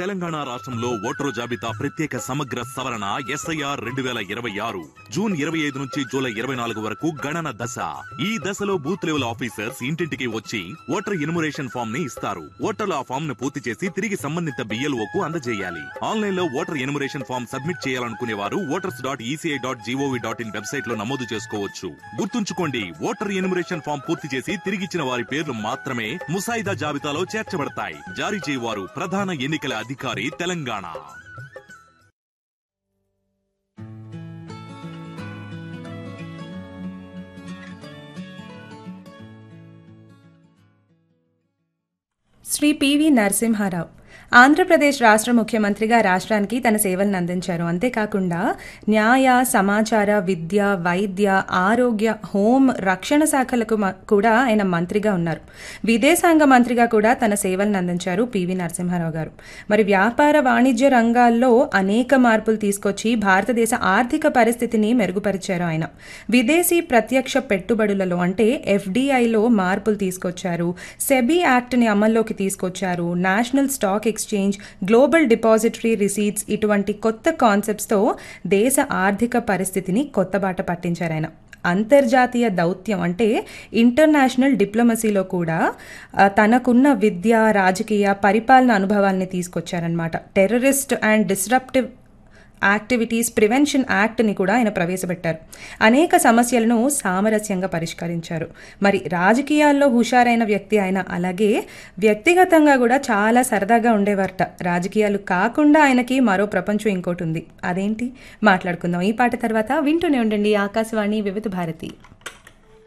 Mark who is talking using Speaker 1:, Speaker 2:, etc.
Speaker 1: తెలంగాణ రాష్ట్రంలో ఓటరు జాబితా ప్రత్యేక సమగ్ర సవరణ SIR 2026 జూన్ 25 నుంచి జూలై 24 వరకు గణన దశ. ఈ దశలో బూత్ లెవెల్ ఆఫీసర్స్ ఇంటింటికి వచ్చి ఓటర్ ఎన్యుమరేషన్ ఫామ్ ని ఇస్తారు. ఓటర్లు ఆ ఫామ్ ను పూర్తి చేసి తిరిగి సంబంధిత BLO కు అందజేయాలి. ఆన్లైన్ లో ఓటర్ ఎన్యుమరేషన్ ఫామ్ సబ్మిట్ చేయాలనుకునే వారు voters.eci.gov.in వెబ్సైట్ లో నమోదు చేసుకోవచ్చు. గుర్తుంచుకోండి, ఓటర్ ఎన్యుమరేషన్ ఫామ్ పూర్తి చేసి తిరిగిచ్చిన వారి పేర్లు మాత్రమే ముసాయిదా జాబితాలో చేర్చబడతాయి. జారీ చేయవారు ప్రధాన ఎన్నికల అధికారి, తెలంగాణ.
Speaker 2: శ్రీ పివి నరసింహారావు ఆంధ్రప్రదేశ్ రాష్ట్ర ముఖ్యమంత్రిగా రాష్ట్రానికి తన సేవలను అందించారు. అంతేకాకుండా న్యాయ, సమాచార, విద్య, వైద్య, ఆరోగ్య, హోం, రక్షణ శాఖలకు కూడా ఆయన మంత్రిగా ఉన్నారు. విదేశాంగ మంత్రిగా కూడా తన సేవలను అందించారు పివి నరసింహారావు గారు. మరి వ్యాపార, వాణిజ్య రంగాల్లో అనేక మార్పులు తీసుకొచ్చి భారతదేశ ఆర్థిక పరిస్థితిని మెరుగుపరిచారు ఆయన. విదేశీ ప్రత్యక్ష పెట్టుబడులలో అంటే FDIలో మార్పులు తీసుకొచ్చారు. సెబీ యాక్ట్ని అమల్లోకి తీసుకొచ్చారు. National stock exchange, global depository receipts ఇటువంటి కొత్త కాన్సెప్ట్స్తో దేశ ఆర్థిక పరిస్థితిని కొత్త బాట పట్టించారు ఆయన. అంతర్జాతీయ దౌత్యం అంటే ఇంటర్నేషనల్ డిప్లొమసీలో కూడా తనకున్న విద్య, రాజకీయ, పరిపాలన అనుభవాల్ని తీసుకొచ్చారనమాట. Terrorist and disruptive activities prevention యాక్ట్ని కూడా ఆయన ప్రవేశపెట్టారు. అనేక సమస్యలను సామరస్యంగా పరిష్కరించారు. మరి రాజకీయాల్లో హుషారైన వ్యక్తి ఆయన. అలాగే వ్యక్తిగతంగా కూడా చాలా సరదాగా ఉండేవారట. రాజకీయాలు కాకుండా ఆయనకి మరో ప్రపంచం ఇంకోటి ఉంది. అదేంటి మాట్లాడుకుందాం ఈ పాట తర్వాత. వింటూనే ఉండండి ఆకాశవాణి వివిధ భారతి.